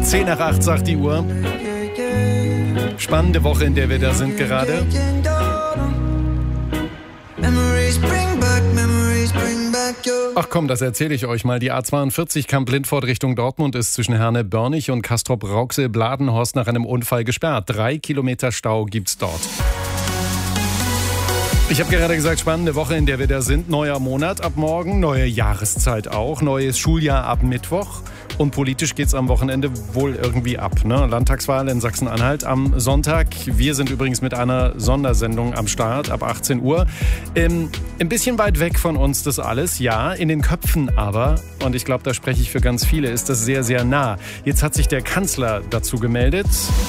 10 nach 8 sagt die Uhr. Spannende Woche, in der wir da sind gerade. Ach komm, das erzähle ich euch mal. Die A42 Kamp-Lindfort Richtung Dortmund ist zwischen Herne-Börnich und Castrop-Rauxel-Bladenhorst nach einem Unfall gesperrt. 3 Kilometer Stau gibt's dort. Ich habe gerade gesagt, spannende Woche, in der wir da sind. Neuer Monat ab morgen, neue Jahreszeit auch, neues Schuljahr ab Mittwoch. Und politisch geht's am Wochenende wohl irgendwie ab. Ne? Landtagswahl in Sachsen-Anhalt am Sonntag. Wir sind übrigens mit einer Sondersendung am Start ab 18 Uhr. Ein bisschen weit weg von uns das alles, ja, in den Köpfen aber, und ich glaube, da spreche ich für ganz viele, ist das sehr, sehr nah. Jetzt hat sich der Kanzler dazu gemeldet.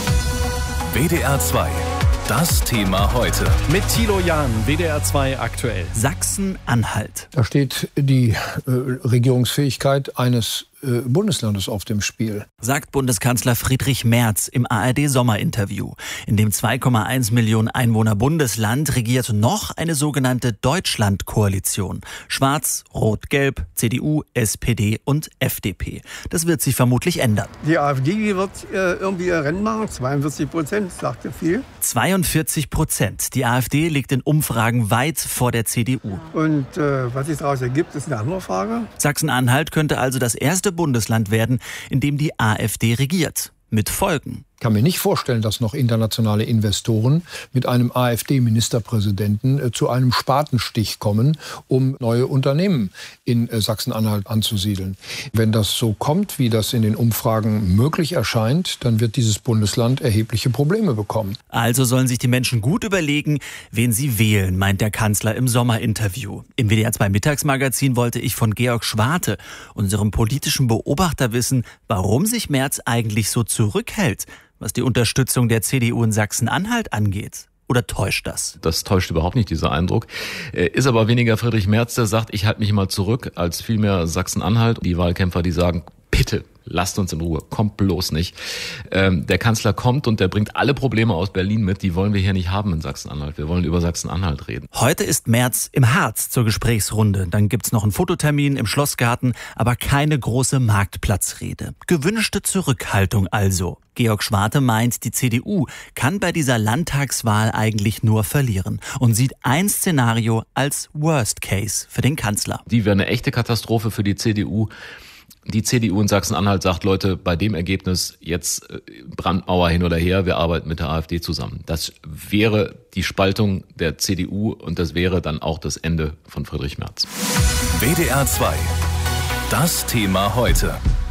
WDR 2. Das Thema heute. Mit Thilo Jahn, WDR 2 aktuell. Sachsen-Anhalt. Da steht die Regierungsfähigkeit eines Bundeslandes auf dem Spiel. Sagt Bundeskanzler Friedrich Merz im ARD-Sommerinterview. In dem 2,1 Millionen Einwohner Bundesland regiert noch eine sogenannte Deutschland-Koalition. Schwarz, Rot, Gelb, CDU, SPD und FDP. Das wird sich vermutlich ändern. Die AfD, die wird irgendwie ihr Rennen machen. 42%, sagte viel. 42%. Die AfD liegt in Umfragen weit vor der CDU. Und was sich daraus ergibt, ist eine andere Frage. Sachsen-Anhalt könnte also das erste Bundesland werden, in dem die AfD regiert. Mit Folgen. Ich kann mir nicht vorstellen, dass noch internationale Investoren mit einem AfD-Ministerpräsidenten zu einem Spatenstich kommen, um neue Unternehmen in Sachsen-Anhalt anzusiedeln. Wenn das so kommt, wie das in den Umfragen möglich erscheint, dann wird dieses Bundesland erhebliche Probleme bekommen. Also sollen sich die Menschen gut überlegen, wen sie wählen, meint der Kanzler im Sommerinterview. Im WDR 2 Mittagsmagazin wollte ich von Georg Schwarte, unserem politischen Beobachter, wissen, warum sich Merz eigentlich so zurückhält, was die Unterstützung der CDU in Sachsen-Anhalt angeht. Oder täuscht das? Das täuscht überhaupt nicht, dieser Eindruck. Ist aber weniger Friedrich Merz, der sagt, ich halte mich mal zurück, als vielmehr Sachsen-Anhalt. Die Wahlkämpfer, die sagen, bitte, lasst uns in Ruhe, kommt bloß nicht. Der Kanzler kommt und der bringt alle Probleme aus Berlin mit, die wollen wir hier nicht haben in Sachsen-Anhalt. Wir wollen über Sachsen-Anhalt reden. Heute ist Merz im Harz zur Gesprächsrunde. Dann gibt's noch einen Fototermin im Schlossgarten, aber keine große Marktplatzrede. Gewünschte Zurückhaltung also. Georg Schwarte meint, die CDU kann bei dieser Landtagswahl eigentlich nur verlieren und sieht ein Szenario als Worst Case für den Kanzler. Die wäre eine echte Katastrophe für die CDU. Die CDU in Sachsen-Anhalt sagt, Leute, bei dem Ergebnis jetzt Brandmauer hin oder her, wir arbeiten mit der AfD zusammen. Das wäre die Spaltung der CDU und das wäre dann auch das Ende von Friedrich Merz. WDR 2. Das Thema heute.